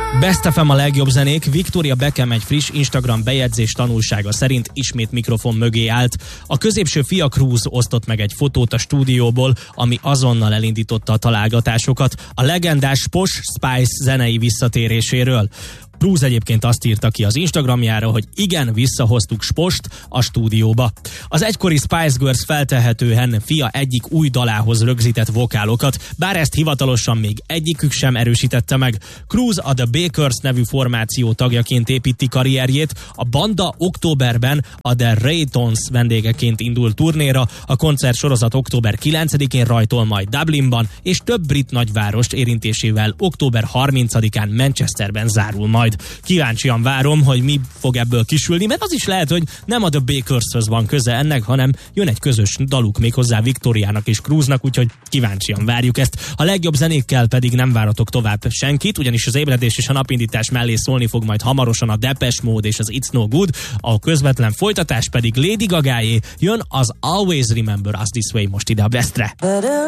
Best FM a legjobb zenék. Victoria Beckham egy friss Instagram bejegyzés tanulsága szerint ismét mikrofon mögé állt. A középső fia Cruz osztott meg egy fotót a stúdióból, ami azonnal elindította a találgatásokat a legendás Posh Spice zenei visszatéréséről. Cruz egyébként azt írta ki az Instagramjára, hogy igen, visszahoztuk Spost a stúdióba. Az egykori Spice Girls feltehetően fia egyik új dalához rögzített vokálokat, bár ezt hivatalosan még egyikük sem erősítette meg. Cruz a The Bakers nevű formáció tagjaként építi karrierjét, a banda októberben a The Raytons vendégeként indul turnéra, a koncertsorozat október 9-én rajtol majd Dublinban, és több brit nagyvárost érintésével október 30-án Manchesterben zárul majd. Kíváncsian várom, hogy mi fog ebből kisülni, mert az is lehet, hogy nem a The Bakershöz van köze ennek, hanem jön egy közös daluk méghozzá Victoriának és Cruznak, úgyhogy kíváncsian várjuk ezt. A legjobb zenékkel pedig nem váratok tovább senkit, ugyanis az ébredés és a napindítás mellé szólni fog majd hamarosan a Depeche Mode és az It's No Good, a közvetlen folytatás pedig Lady Gagáé, jön az Always Remember Us This Way most ide a Bestre.